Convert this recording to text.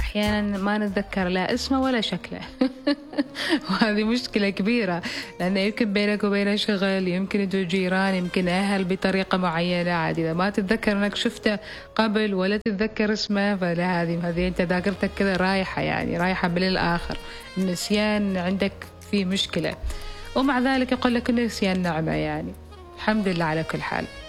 أحيانًا ما نتذكّر لا اسمه ولا شكله وهذه مشكلة كبيرة، لأنه يمكن بينك وبينه شغل، يمكن أنتم جيران، يمكن أهل بطريقة معيّنة، عاد إذا ما تتذكّر إنك شُفته قبل ولا تتذكّر اسمه فلا هذه أنت ذاكرتك كذا رايحة يعني رايحة من الآخر، النسيان عندك فيه مشكلة، ومع ذلك يقول لك النسيان نعمة يعني، الحمد لله على كل حال.